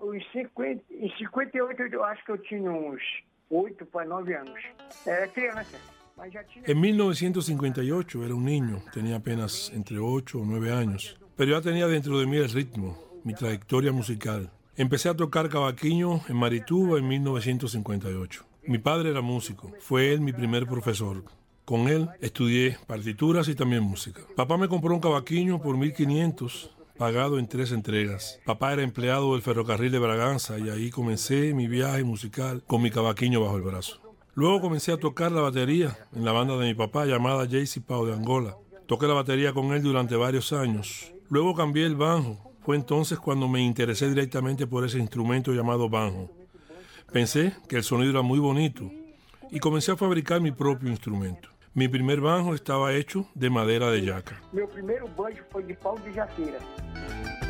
Em 58 eu acho que eu tinha uns 8 para 9 anos. Era criança. Mas já tinha... En 1958 era un niño, tenía apenas entre 8 o 9 años, pero ya tenía dentro de mí el ritmo, mi trayectoria musical. Empecé a tocar cavaquinho en Marituba en 1958. Mi padre era músico, fue él mi primer profesor. Con él estudié partituras y también música. Papá me compró un cavaquinho por 1.500, pagado en 3 entregas. Papá era empleado del ferrocarril de Braganza y ahí comencé mi viaje musical con mi cavaquinho bajo el brazo. Luego comencé a tocar la batería en la banda de mi papá llamada JC Pau de Angola. Toqué la batería con él durante varios años. Luego cambié el banjo. Fue entonces cuando me interesé directamente por ese instrumento llamado banjo. Pensé que el sonido era muy bonito y comencé a fabricar mi propio instrumento. Mi primer banjo estaba hecho de madera de yaca. Meu primeiro banjo foi de pau de jaqueira.